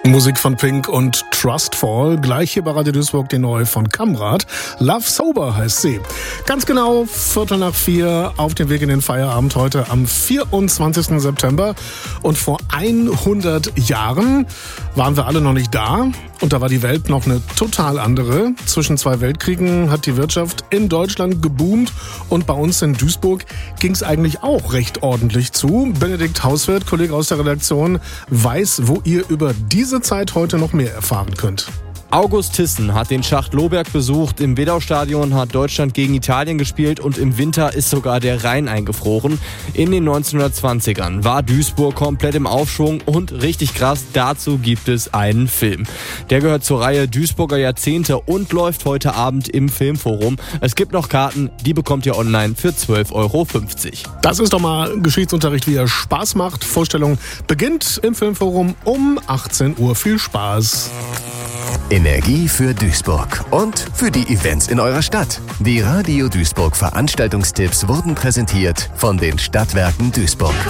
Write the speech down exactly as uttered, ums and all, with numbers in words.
Musik von Pink und Trustfall, gleich hier bei Radio Duisburg die neue von Kamrat. Love Sober heißt sie. Ganz genau Viertel nach vier auf dem Weg in den Feierabend heute am vierundzwanzigsten September. Und vor hundert Jahren waren wir alle noch nicht da und da war die Welt noch eine total andere. Zwischen zwei Weltkriegen hat die Wirtschaft in Deutschland geboomt und bei uns in Duisburg ging es eigentlich auch recht ordentlich zu. Benedikt Hauswirth, Kollege aus der Redaktion, weiß, wo ihr über diese Zeit heute noch mehr erfahren könnt. August Thyssen hat den Schacht Lohberg besucht. Im Wedau-Stadion hat Deutschland gegen Italien gespielt und im Winter ist sogar der Rhein eingefroren. In den neunzehnhundertzwanzigern war Duisburg komplett im Aufschwung und richtig krass, dazu gibt es einen Film. Der gehört zur Reihe Duisburger Jahrzehnte und läuft heute Abend im Filmforum. Es gibt noch Karten, die bekommt ihr online für zwölf Euro fünfzig. Das ist doch mal Geschichtsunterricht, wie er Spaß macht. Vorstellung beginnt im Filmforum um achtzehn Uhr. Viel Spaß. Energie für Duisburg und für die Events in eurer Stadt. Die Radio Duisburg Veranstaltungstipps wurden präsentiert von den Stadtwerken Duisburg.